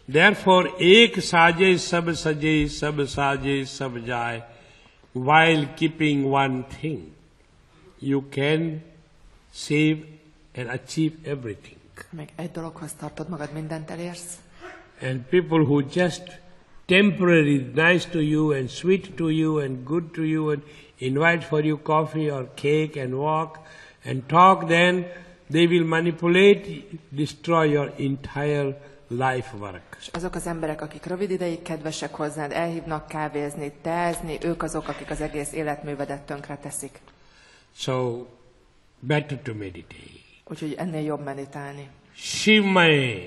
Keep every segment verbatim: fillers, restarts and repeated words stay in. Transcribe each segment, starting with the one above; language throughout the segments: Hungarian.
Therefore, ek saje sab saje, sab saje sab jaye, while keeping one thing, you can save and achieve everything. Még egy dologhoz tartod magad, mindent elérsz. And people who just temporarily nice to you and sweet to you and good to you and invite for you coffee or cake and walk and talk, then they will manipulate, destroy your entire life work. És azok az emberek, akik rövid ideig kedvesek hozzád, elhívnak kávézni, teázni, ők azok, akik az egész életművedet tönkre teszik. So, better to meditate. Úgyhogy ennél jobb meditálni. Shivmaya,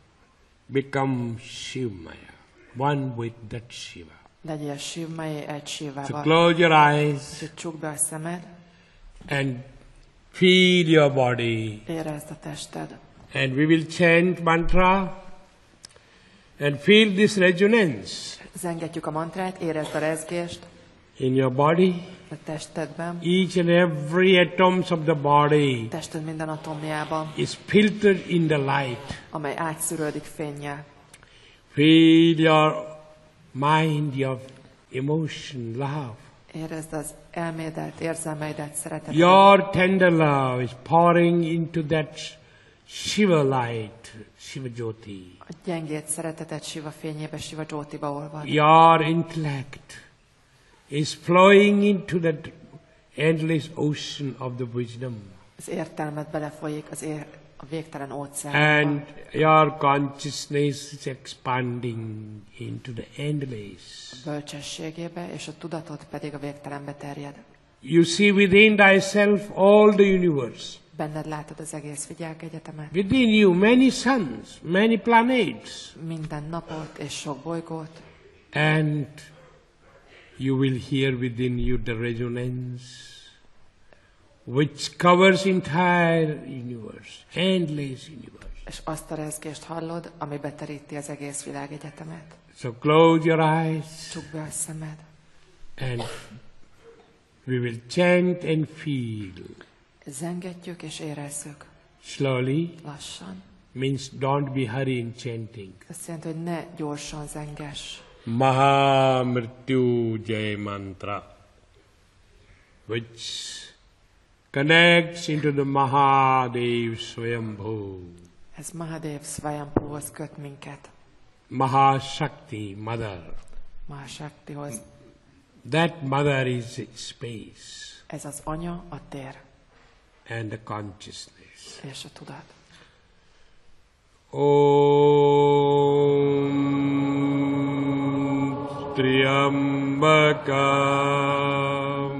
become Shivmaya, one with that Shiva. Legyél Shivmaya, egy So Shivával. close your eyes Úgyhogy csukd be a szemed, and feel your body. érezd a tested. And we will chant mantra and feel this resonance Zengetjük a mantrát, érezd a rezgést in your body. a testedben. Each and every atoms of the body Tested minden atomjában, is filtered in the light. amely átszűrődik fénnyel. Feel your mind, your emotion, love. Érezd az elmédet, érzelmeidet, szeretetet. Your tender love is pouring into that Shiva light, Shiva Jyoti. A gyengét szeretetet Shiva fényébe, Shiva Jyotiba olvad. Your intellect is flowing into that endless ocean of the wisdom. Az értelmet belefolyik az ér, a végtelen óceánba. And your consciousness is expanding into the endless. A bölcsességébe, és a tudatod pedig a végtelenbe terjed. You see within thyself all the universe. Benned látod az egész Vigyák Egyetemet. Within you many suns, many planets. Minden napot és sok bolygót. And you will hear within you the resonance which covers entire universe, endless universe. És azt a rezgést hallod, ami beteríti az egész világegyetemet. So close your eyes Csukd be a szemed. and we will chant and feel. Zengetjük és érezzük. Slowly Lassan. means don't be hurry in chanting. Azt jelenti, hogy ne gyorsan zengess. Maha Mrityu Jai Mantra, which connects into the Mahadev Swayambhu. Ez Mahadev Swayambhuhoz köt minket. Mahashakti, Mother. Mahashaktihoz. That Mother is space Ez az anya, a tér and the consciousness. és a tudat. Om Triambakam